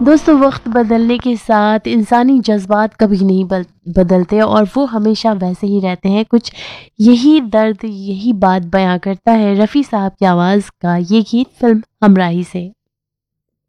दोस्तों, वक्त बदलने के साथ इंसानी जज्बात कभी नहीं बदलते और वो हमेशा वैसे ही रहते हैं। कुछ यही दर्द, यही बात बयां करता है रफ़ी साहब की आवाज़ का ये गीत फिल्म हमराही से।